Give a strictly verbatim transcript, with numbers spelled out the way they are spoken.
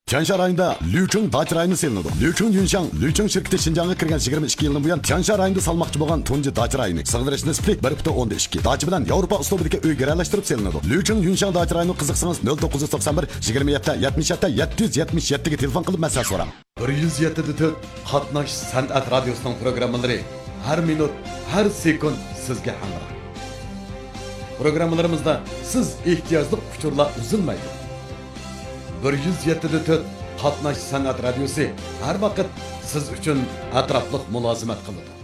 Tiansha rayonida Liuchun Dach rayoni selinadi. Liuchun Yunshang, Liuchun shirkati Xinjiangga kirgan yigirma ikki yildan buyon Tiansha rayonida salmoqchi bo'lgan tunji Dach rayoni. Sig'dirish nisbi bir butun o'ndan ikki. Dach bilan Yevropa uslubidagi uy garalashtirib selinadi. Liuchun Yunshang Dach rayoni qiziqsangiz nol to'qqiz yuz to'qson bir yigirma yetti yetmish yetti yetti yuz yetmish yetti ga telefon qilib maslahat so'rang. bir yuz yetti to'rt Qatnash san'at radiosining programmalari har minut, har sekund sizga hamroh. Programmalarimizda siz ehtiyojli uchurlar uzilmaydi. bir yuz yetti to'rt Qatnash san'at radiosi har vaqt siz uchun atrofliq mulozimat qiladi.